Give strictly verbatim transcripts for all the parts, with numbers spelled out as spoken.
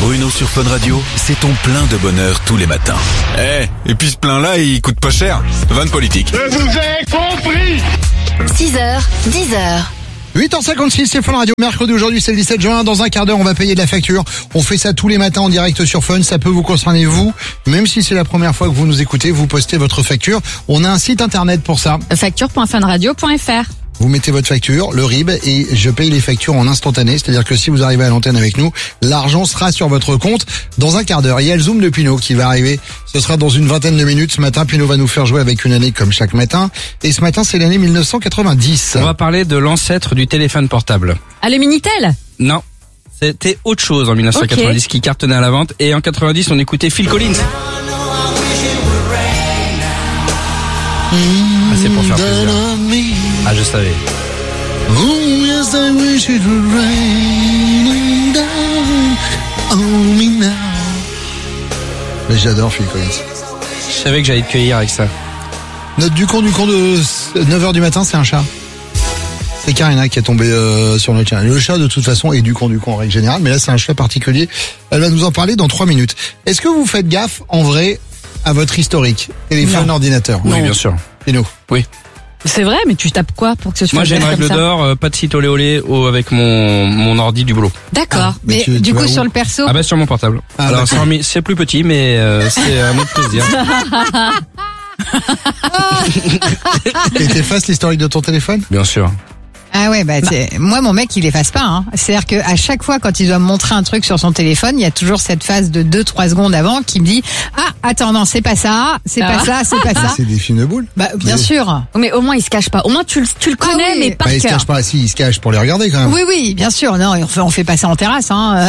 Bruno sur Fun Radio, c'est ton plein de bonheur tous les matins. Eh, hey, et puis ce plein-là, il coûte pas cher. Vanne politique. Je vous ai compris. six heures, dix heures. huit heures cinquante-six, c'est Fun Radio. Mercredi, aujourd'hui, c'est le dix-sept juin. Dans un quart d'heure, on va payer de la facture. On fait ça tous les matins en direct sur Fun. Ça peut vous concerner, vous. Même si c'est la première fois que vous nous écoutez, vous postez votre facture. On a un site internet pour ça. facture point fun radio point f r. Vous mettez votre facture, le R I B, et je paye les factures en instantané. C'est-à-dire que si vous arrivez à l'antenne avec nous, l'argent sera sur votre compte dans un quart d'heure. Il y a le Zoom de Pino qui va arriver. Ce sera dans une vingtaine de minutes. Ce matin, Pino va nous faire jouer avec une année comme chaque matin. Et ce matin, c'est l'année mille neuf cent quatre-vingt-dix. On va parler de l'ancêtre du téléphone portable. Ah, le Minitel? Non. C'était autre chose en mille neuf cent quatre-vingt-dix okay. qui cartonnait à la vente. Et en quatre-vingt-dix, on écoutait Phil Collins. Ah, c'est pour faire plaisir. Ah, je savais. Oh, yes, I wish it would rain down on me now. Mais j'adore Phil Collins. Je savais que j'allais te cueillir avec ça. Notre du con du con de neuf heures du matin, c'est un chat. C'est Karina qui est tombée euh, sur notre chat. Le chat, de toute façon, est du con du con en règle générale, mais là, c'est un chat particulier. Elle va nous en parler dans trois minutes. Est-ce que vous faites gaffe, en vrai, à votre historique? Téléphone, non. ordinateur? Oui, bien sûr. Pino? Oui. C'est vrai, mais tu tapes quoi pour que ce soit? Moi, j'ai une règle d'or, euh, pas de site olé olé au, avec mon, mon ordi du boulot. D'accord. Ah, mais mais tu, du tu coup, sur le perso? Ah bah, sur mon portable. Ah, Alors, c'est, c'est plus petit, mais euh, c'est un autre plaisir. Et t'effaces l'historique de ton téléphone? Bien sûr. Ah ouais, bah, c'est... moi mon mec il efface pas. Hein. C'est-à-dire que à chaque fois quand il doit me montrer un truc sur son téléphone, il y a toujours cette phase de deux trois secondes avant qui me dit ah attends non c'est pas ça, c'est ah. pas ça, c'est pas ça. C'est des films de boules. Bah bien mais... sûr. Mais au moins il se cache pas. Au moins tu le tu le connais ah, oui. mais par bah, cœur. Il se cache pas, si il se cache pour les regarder quand même. Oui oui bien sûr. Non on fait on fait pas ça en terrasse. Hein.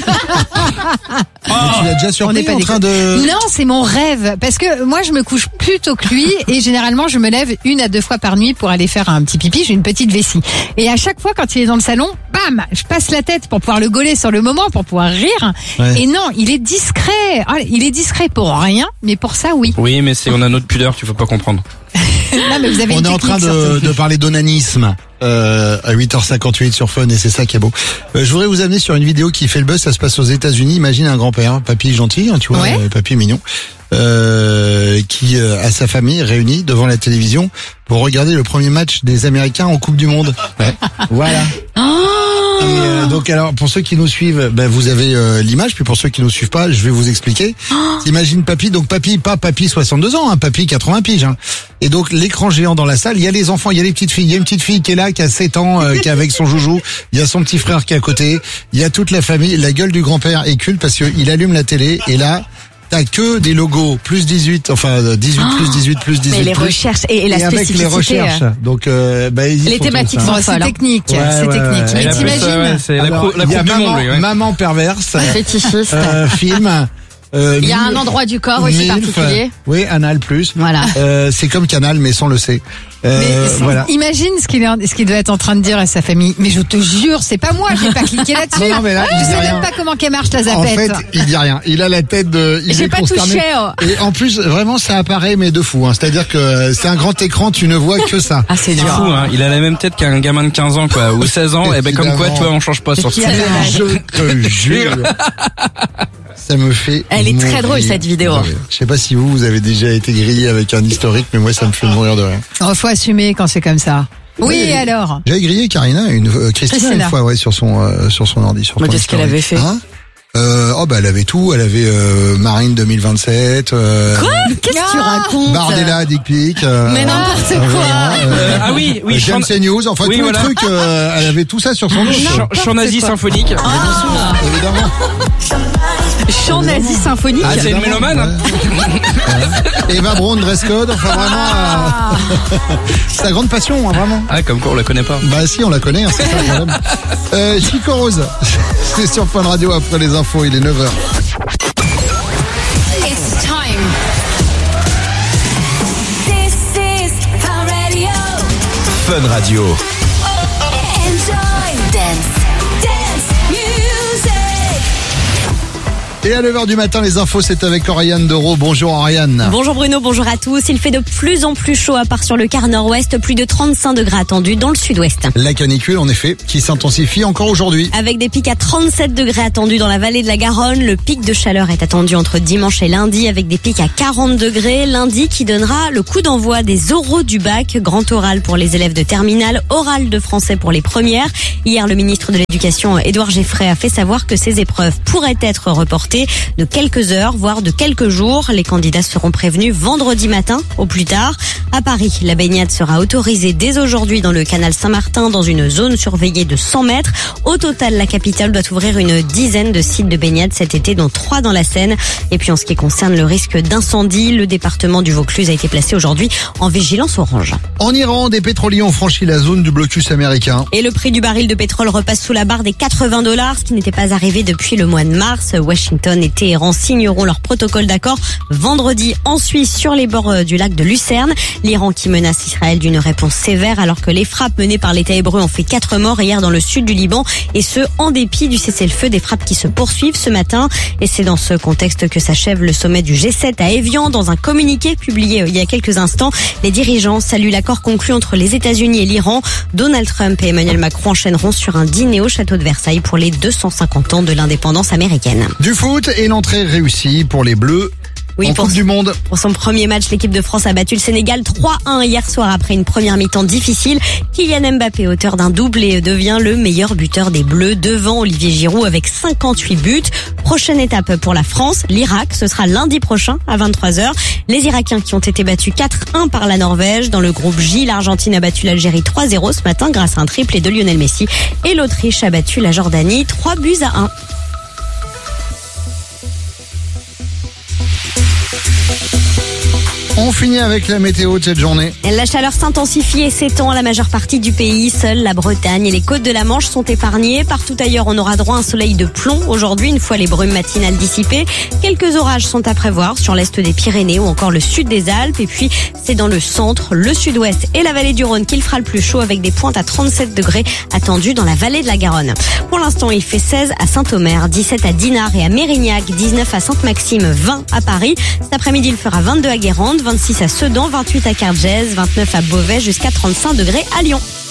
Oh, tu l'as déjà surpris pas en train de... Non, c'est mon rêve. Parce que moi, je me couche plus tôt que lui. Et généralement, je me lève une à deux fois par nuit pour aller faire un petit pipi. J'ai une petite vessie. Et à chaque fois, quand il est dans le salon, bam, je passe la tête pour pouvoir le gauler sur le moment, pour pouvoir rire. Ouais. Et non, il est discret. Ah, il est discret pour rien, mais pour ça, oui. Oui, mais c'est on a notre pudeur, tu peux pas comprendre. Non, mais vous avez on est en train de, de parler d'onanisme euh, à huit heures cinquante-huit sur Fun et c'est ça qui est beau. Euh, je voudrais vous amener sur une vidéo qui fait le buzz. Ça se passe aux États-Unis. Imagine un grand-père, papy gentil, hein, tu vois, ouais. euh, papy mignon, euh, qui euh, a sa famille réunie devant la télévision pour regarder le premier match des Américains en Coupe du Monde. Ouais. Voilà. Oh Et euh, donc alors pour ceux qui nous suivent, ben vous avez euh, l'image, puis pour ceux qui nous suivent pas, je vais vous expliquer. Oh. Imagine papy, donc papy, pas papy soixante-deux ans, hein, papy quatre-vingts piges. Hein. Et donc l'écran géant dans la salle, il y a les enfants, il y a les petites filles, il y a une petite fille qui est là, qui a sept ans, euh, qui est avec son joujou, il y a son petit frère qui est à côté, il y a toute la famille. La gueule du grand-père est culte parce qu'il allume la télé et là t'as que des logos plus dix-huit, enfin dix-huit oh, plus dix-huit plus dix-huit. Mais les plus, recherches et, et la et spécificité. Avec les recherches. Donc euh, bah, les thématiques sont c'est technique, ouais, c'est ouais, technique. Ouais, mais t'imagines ça, ouais, c'est alors, la, la coupe du maman, monde, lui, ouais. Maman perverse. Fétichiste. Euh, film. Euh, il y a mille, un endroit du corps aussi mille, particulier. Oui, Anal plus. Voilà. Euh, c'est comme Canal, mais sans le C. Euh, mais voilà. Imagine ce qu'il est, ce qu'il doit être en train de dire à sa famille. Mais je te jure, c'est pas moi, j'ai pas cliqué là-dessus. Non, non, mais là, je sais rien. même pas comment qu'elle marche la zapette. En fait, il dit rien. Il a la tête de. Il j'ai est pas consterné. touché. Oh. Et en plus, vraiment, ça apparaît mais de fou. Hein. C'est-à-dire que c'est un grand écran, tu ne vois que ça. Ah, c'est C'est dur. fou, hein. Il a la même tête qu'un gamin de quinze ans, quoi, ou seize ans. Et ben comme quoi, tu vois, on change pas sur ce. Je te jure. Ça me fait. Elle est mourir. très drôle cette vidéo. Je sais pas si vous, vous avez déjà été grillé avec un historique, mais moi, ça me fait mourir de rire. Il faut assumer quand c'est comme ça. Oui, oui, et alors j'avais grillé Karina, une euh, Christina, Christina une fois, ouais, sur son euh, sur son ordi. Sur Mais qu'est-ce qu'elle avait fait? Hein euh, oh bah elle avait tout, elle avait euh, Marine deux mille vingt-sept. Euh, Quoi? Qu'est-ce que tu racontes? Bardella, Dick Pic. Euh, Mais n'importe euh, quoi. Euh, Ah oui, oui. James Chant... News, enfin oui, tous voilà. les trucs. Euh, elle avait tout ça sur son dos. Chant, chant nazi symphonique. Ah. Évidemment. Chant nazi symphonique. Ah, c'est une mélomane. Ouais. Eva Braun, dress code, enfin vraiment. Euh, sa grande passion, hein, vraiment. Ah, comme quoi on la connaît pas. Bah si, on la connaît, hein, c'est ça le problème. Euh, Chico Rose, c'est sur Fun Radio après les infos, il est neuf heures. It's time. This is Fun Radio. Fun Radio. Enjoy. Dance. Dance music. Et à neuf heures du matin, les infos, c'est avec Oriane Dereau. Bonjour Oriane. Bonjour Bruno, bonjour à tous. Il fait de plus en plus chaud, à part sur le quart nord-ouest, plus de trente-cinq degrés attendus dans le sud-ouest. La canicule, en effet, qui s'intensifie encore aujourd'hui. Avec des pics à trente-sept degrés attendus dans la vallée de la Garonne, le pic de chaleur est attendu entre dimanche et lundi avec des pics à quarante degrés. Lundi qui donnera le coup d'envoi des oraux du bac, grand oral pour les élèves de terminale, oral de français pour les premières. Hier, le ministre de l'Éducation, Édouard Geffray, a fait savoir que ces épreuves pourraient être reportées de quelques heures, voire de quelques jours. Les candidats seront prévenus vendredi matin au plus tard. À Paris, la baignade sera autorisée dès aujourd'hui dans le canal Saint-Martin dans une zone surveillée de cent mètres. Au total, la capitale doit ouvrir une dizaine de sites de baignade cet été, dont trois dans la Seine. Et puis en ce qui concerne le risque d'incendie, le département du Vaucluse a été placé aujourd'hui en vigilance orange. En Iran, des pétroliers ont franchi la zone du blocus américain. Et le prix du baril de pétrole repasse sous la barre des quatre-vingts dollars, ce qui n'était pas arrivé depuis le mois de mars. Washington et Téhéran signeront leur protocole d'accord vendredi en Suisse sur les bords du lac de Lucerne. L'Iran qui menace Israël d'une réponse sévère alors que les frappes menées par l'État hébreu ont fait quatre morts hier dans le sud du Liban, et ce en dépit du cessez-le-feu, des frappes qui se poursuivent ce matin. Et c'est dans ce contexte que s'achève le sommet du G sept à Évian. Dans un communiqué publié il y a quelques instants, les dirigeants saluent l'accord conclu entre les États-Unis et l'Iran. Donald Trump et Emmanuel Macron enchaîneront sur un dîner au château de Versailles pour les deux cent cinquante ans de l'indépendance américaine. Du foot et l'entrée réussie pour les Bleus. Oui, en pour, Coupe du Monde. Pour son premier match, l'équipe de France a battu le Sénégal trois un hier soir après une première mi-temps difficile. Kylian Mbappé, auteur d'un doublé, devient le meilleur buteur des Bleus devant Olivier Giroud avec cinquante-huit buts. Prochaine étape pour la France, l'Irak. Ce sera lundi prochain à vingt-trois heures. Les Irakiens qui ont été battus quatre un par la Norvège. Dans le groupe J, l'Argentine a battu l'Algérie trois zéro ce matin grâce à un triplé de Lionel Messi. Et l'Autriche a battu la Jordanie trois buts à un. On finit avec la météo de cette journée. La chaleur s'intensifie et s'étend à la majeure partie du pays. Seule la Bretagne et les côtes de la Manche sont épargnées. Partout ailleurs, on aura droit à un soleil de plomb aujourd'hui, une fois les brumes matinales dissipées. Quelques orages sont à prévoir sur l'est des Pyrénées ou encore le sud des Alpes. Et puis, c'est dans le centre, le sud-ouest et la vallée du Rhône qu'il fera le plus chaud, avec des pointes à trente-sept degrés attendues dans la vallée de la Garonne. Pour l'instant, il fait seize à Saint-Omer, dix-sept à Dinard et à Mérignac, dix-neuf à Sainte-Maxime, vingt à Paris. Cet après-midi, il fera vingt-deux à Guérande, vingt-six à Sedan, vingt-huit à Cargèse, vingt-neuf à Beauvais, jusqu'à trente-cinq degrés à Lyon.